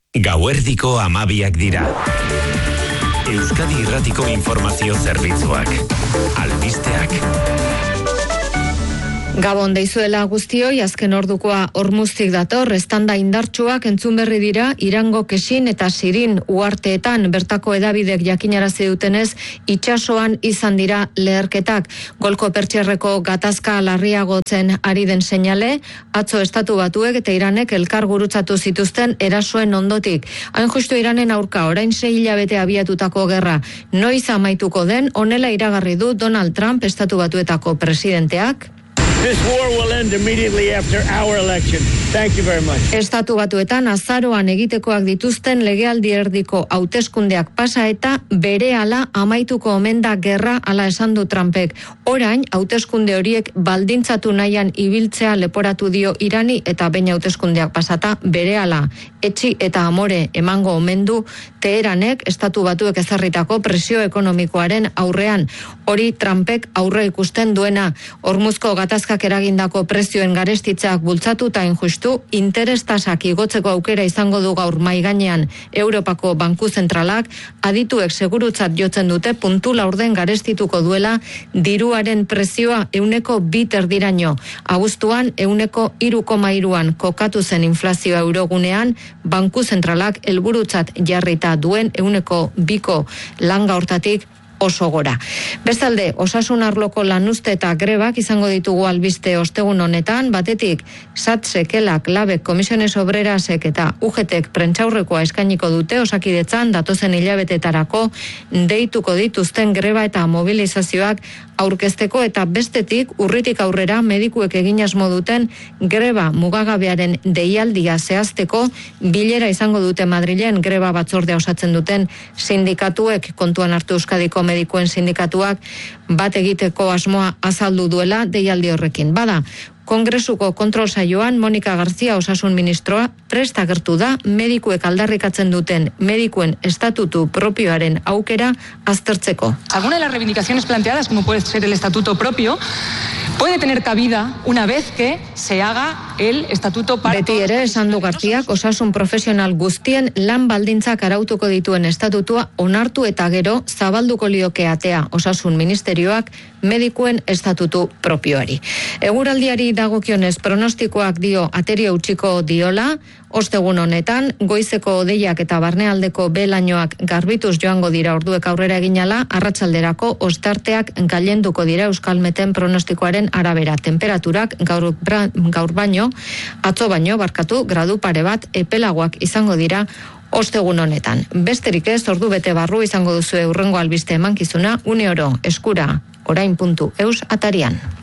Gauerdiko 12 dira. Euskadi Irratiko informazio zerbitzuak. Albisteak. Gabon deizuela guztioi, azken ordukoa Hormuztik dator, estanda indartsuak entzun berri dira Irango Kesin eta Sirin uharteetan. Bertako hedabidek jakinarazi dutenez, itsasoan izan dira leherketak. Golko Pertxerreko gatazka larriagotzen ari den seinale, atzo Estatu Batuek eta Iranek elkar gurutzatu zituzten erasoen ondotik. Hain justu Iranen aurka, orain 6 hilabete abiatutako gerra. Noiz amaituko den, honela iragarri du Donald Trump, Estatu Batuetako presidenteak. This war will end immediately after our election. Thank you very much. Estatu Batuetan azaroan egitekoak dituzten legealdi erdiko hauteskundeak pasa eta berehala amaituko omen da gerra, hala esan du Trumpek. Orain hauteskunde horiek baldintzatu nahian ibiltzea leporatu dio Irani eta behin hauteskundeak pasata berehala etxi eta amore emango omen du Teheranek Estatu Batuek ezarritako presio ekonomikoaren aurrean. Hori Trumpek aurre ikusten duena. Hormuzko gatazkak eragindako prezioen garestitzak bultzatuta injustu, interestasak igotzeko aukera izango du gaur mahai gainean Europako Banku Zentralak, adituek segurutzat jotzen dute puntu laurden garestituko duela diruaren prezioa 2% Abuztuan 3,3an kokatu zen inflazioa eurogunean, Banku Zentralak helburutzat jarrita duen 2% langa hortatik oso gora. Bestalde, osasun arloko lanuzte eta grebak izango ditugu albiste ostegun honetan, batetik SATSek, ELAK, LABek, Komisiones Obrerasek eta UGTek prentsaurrekoa eskainiko dute Osakidetzan datozen hilabetetarako deituko dituzten greba eta mobilizazioak aurkezteko, eta bestetik urritik aurrera medikuek egin asmo duten greba mugagabearen deialdia zehazteko bilera izango dute Madrilen greba batzordea osatzen duten sindikatuek. Kontuan hartu Euskadiko medikuen sindikatuak bat egiteko asmoa azaldu duela deialdi horrekin. Bada, Kongresuko kontrol saioan Monika Garzia osasun ministroa prest agertu da medikuek aldarrikatzen duten medikuen estatutu propioaren aukera aztertzeko. Alguna de las reivindicaciones planteadas, como puede ser el estatuto propio, puede tener cabida una vez que se haga el estatuto para... Beti ere, esan du Garziak, osasun profesional guztien lan baldintzak arautuko dituen estatutua onartu eta gero zabalduko lioke atea osasun ministerioak medikuen estatutu propioari. Eguraldiari dagokionez pronostikoak dio aterio utziko diola, ostegun honetan, goizeko hodeiak eta barnealdeko behe-lainoak garbituz joango dira orduek aurrera eginala, arratsalderako ostarteak gailenduko dira Euskalmeten pronostikoaren arabera. Temperaturak gaur baino, atzo baino, gradu pare bat epelagoak izango dira ostegun honetan. Besterik ez, ordu bete barru izango duzu hurrengo albiste emankizuna, une oro eskura orain.eus atarian.